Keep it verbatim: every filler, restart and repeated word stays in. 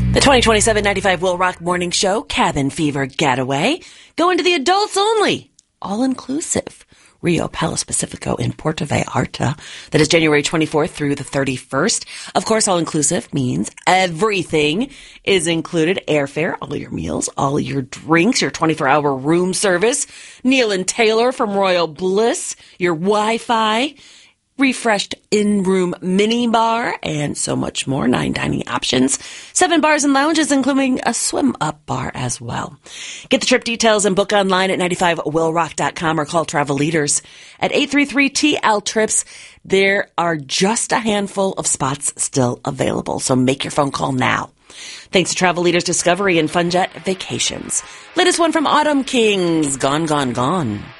The twenty twenty-seven ninety-five Will Rock Morning Show Cabin Fever Getaway. Going to the adults only. All-inclusive. Rio Palace Pacifico in Puerto Vallarta. That is January twenty-fourth through the thirty-first. Of course, all-inclusive means everything is included. Airfare, all your meals, all your drinks, your twenty-four hour room service. Neil and Taylor from Royal Bliss, your Wi-Fi, refreshed in-room mini bar, and so much more. Nine dining options. Seven bars and lounges, including a swim-up bar as well. Get the trip details and book online at ninety-five will rock dot com or call Travel Leaders at eight three three T L trips. There are just a handful of spots still available, so make your phone call now. Thanks to Travel Leaders Discovery and FunJet Vacations. Latest one from Autumn Kings. Gone, gone, gone.